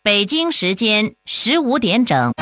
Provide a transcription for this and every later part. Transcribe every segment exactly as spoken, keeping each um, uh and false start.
北京时间十五点整。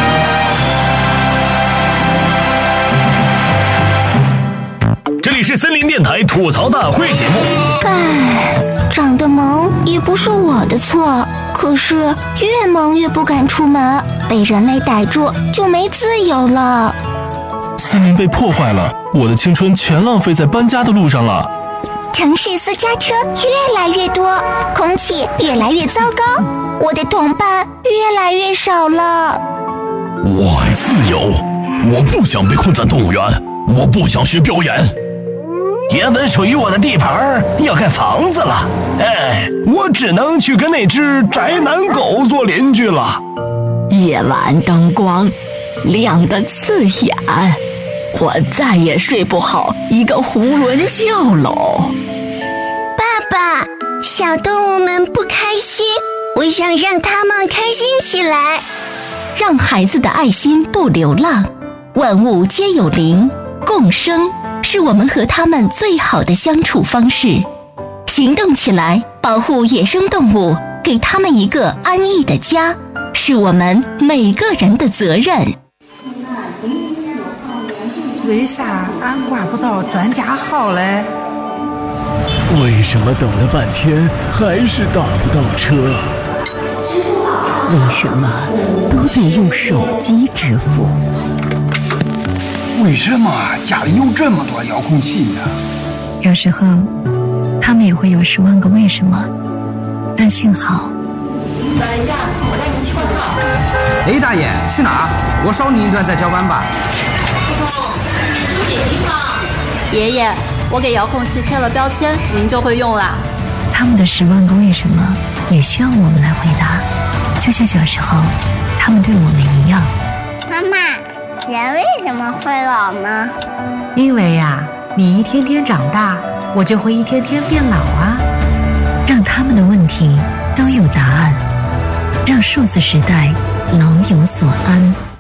这里是森林电台吐槽大会节目。 唉，长得萌也不是我的错，可是越萌越不敢出门，被人类逮住就没自由了。 森林被破坏了，我的青春全浪费在搬家的路上了。 城市私家车越来越多，空气越来越糟糕，我的同伴越来越少了。 我爱自由，我不想被困在动物园，我不想学表演。原本属于我的地盘要盖房子了，哎，我只能去跟那只宅男狗做邻居了。 夜晚灯光亮得刺眼，我再也睡不好一个囫囵觉喽。 爸爸，小动物们不开心，我想让他们开心起来。 让孩子的爱心不流浪，万物皆有灵，共生是我们和他们最好的相处方式。行动起来，保护野生动物，给他们一个安逸的家，是我们每个人的责任。 为啥俺挂不到专家号嘞？ 为什么等了半天还是打不到车？ 为什么都得用手机支付？ 为什么家里有这么多遥控器呢？ 有时候他们也会有十万个为什么，但幸好。 老人家，我带您去换号。 哎，大爷，去哪儿？我少你一段再交班吧。 爷爷，我给遥控器贴了标签，您就会用啦。 他们的十万个为什么也需要我们来回答，就像小时候他们对我们一样。 妈妈，人为什么会老呢？ 因为呀、啊，你一天天长大，我就会一天天变老啊。 让他们的问题都有答案，让数字时代老有所安。